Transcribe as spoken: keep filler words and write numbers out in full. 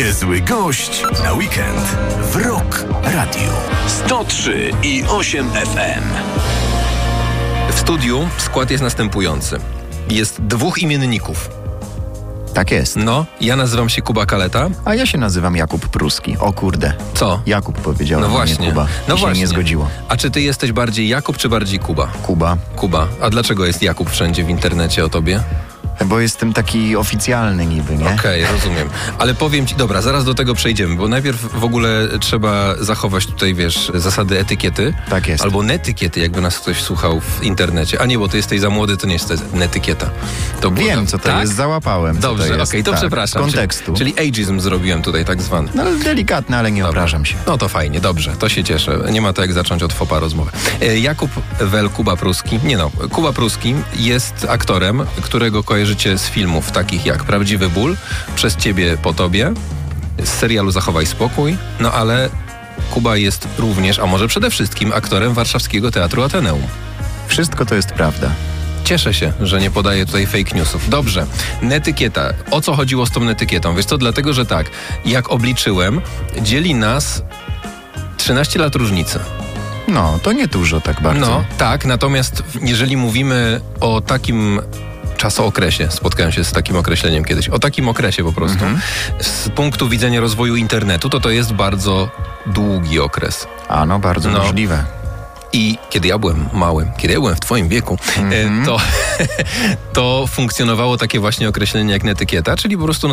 Niezły gość na weekend w Rock Radio. sto trzy i osiem F M. W studiu skład jest następujący. Jest dwóch imienników. Tak jest. No, ja nazywam się Kuba Kaleta. A ja się nazywam Jakub Pruski. O kurde. Co? Jakub powiedział, No a właśnie. nie Kuba. No I się właśnie. nie zgodziło. A czy ty jesteś bardziej Jakub, czy bardziej Kuba? Kuba. Kuba. A dlaczego jest Jakub wszędzie w internecie o tobie? Bo jestem taki oficjalny niby, nie? Okej, okay, rozumiem. Ale powiem ci, dobra, zaraz do tego przejdziemy, bo najpierw w ogóle trzeba zachować tutaj, wiesz, zasady etykiety. Tak jest. Albo netykiety, jakby nas ktoś słuchał w internecie. A nie, bo ty jesteś za młody, to nie jest to netykieta. To było Wiem, tam, co to tak? jest, załapałem. Dobrze, okej, okay, to tak, przepraszam. Z kontekstu. Czyli, czyli ageism zrobiłem tutaj tak zwany. No delikatne, ale nie Dobra. obrażam się. No to fajnie, dobrze, to się cieszę. Nie ma to jak zacząć od fopa rozmowę. E, Jakub Wel, Kuba Pruski, nie no, Kuba Pruski jest aktorem, którego kojarzycie z filmów takich jak Prawdziwy ból, Przez ciebie po tobie, z serialu Zachowaj spokój, no ale Kuba jest również, a może przede wszystkim aktorem Warszawskiego Teatru Ateneum. Wszystko to jest prawda. Cieszę się, że nie podaję tutaj fake newsów. Dobrze, netykieta. O co chodziło z tą netykietą? Wiesz co, dlatego, że tak, jak obliczyłem, dzieli nas trzynaście lat różnicy. No, to nie dużo tak bardzo. No, tak, natomiast jeżeli mówimy o takim czasookresie, spotkałem się z takim określeniem kiedyś, o takim okresie po prostu, Mhm. z punktu widzenia rozwoju internetu, to to jest bardzo długi okres. A no, bardzo No. możliwe. I kiedy ja byłem małym, kiedy ja byłem w twoim wieku, Mhm. e, to, to funkcjonowało takie właśnie określenie jak netykieta, czyli po prostu